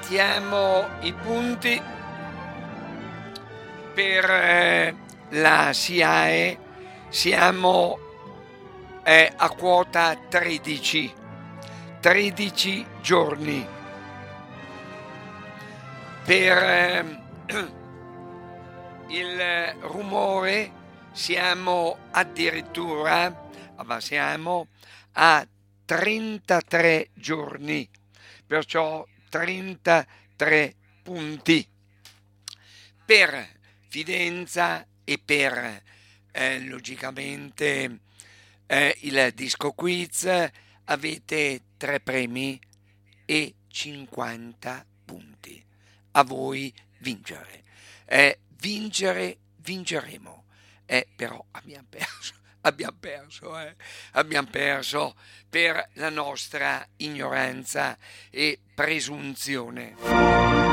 Contiamo i punti per la SIAE, siamo a quota 13 giorni. Per il rumore siamo addirittura siamo a 33 giorni, perciò 33 punti. Per fidenza e per logicamente il disco quiz avete 3 premi e 50 punti. A voi vincere. Vinceremo. Però abbiamo perso per la nostra ignoranza e presunzione.